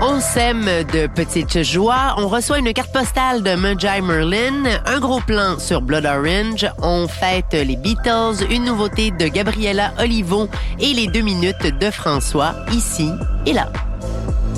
On sème de petites joies. On reçoit une carte postale de Magi Merlin, un gros plan sur Blood Orange. On fête les Beatles, une nouveauté de Gabriella Olivo et les 2 minutes de François, ici et là.